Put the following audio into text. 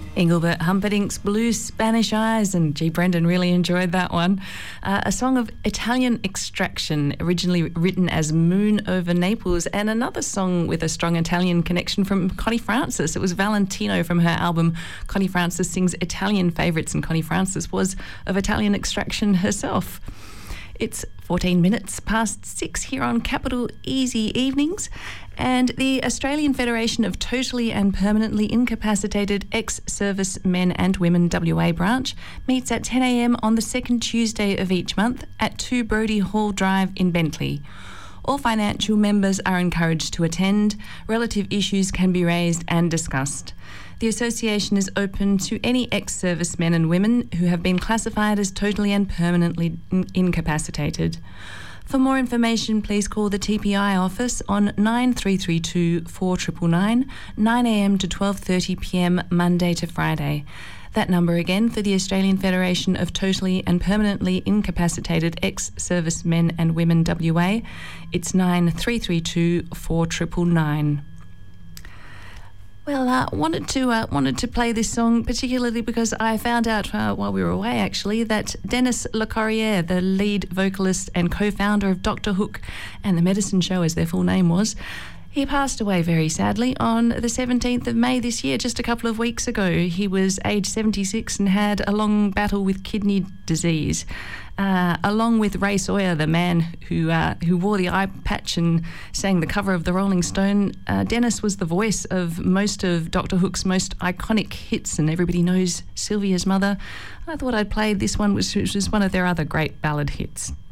Engelbert Humperdinck's Blue Spanish Eyes, and gee, Brendan really enjoyed that one. A song of Italian extraction, originally written as Moon Over Naples, and another song with a strong Italian connection from Connie Francis. It was Valentino from her album Connie Francis Sings Italian Favourites, and Connie Francis was of Italian extraction herself. It's 14 minutes past 6 here on Capital Easy Evenings, and the Australian Federation of Totally and Permanently Incapacitated Ex-Service Men and Women WA branch meets at 10 a.m. on the second Tuesday of each month at 2 Brodie Hall Drive in Bentley. All financial members are encouraged to attend. Relative issues can be raised and discussed. The association is open to any ex-service men and women who have been classified as totally and permanently incapacitated. For more information, please call the TPI office on 9332 4999, 9 a.m. to 12:30 p.m. Monday to Friday. That number again for the Australian Federation of Totally and Permanently Incapacitated Ex-Service Men and Women WA. It's 9332 4999. Well, wanted to play this song particularly because I found out while we were away actually that Denis Lecorrier, the lead vocalist and co-founder of Dr. Hook and The Medicine Show, as their full name was, he passed away very sadly on the 17th of May this year, just a couple of weeks ago. He was aged 76 and had a long battle with kidney disease. Along with Ray Sawyer, the man who wore the eye patch and sang the cover of the Rolling Stone, Denis was the voice of most of Dr. Hook's most iconic hits, and everybody knows Sylvia's Mother. I thought I'd play this one, which was one of their other great ballad hits.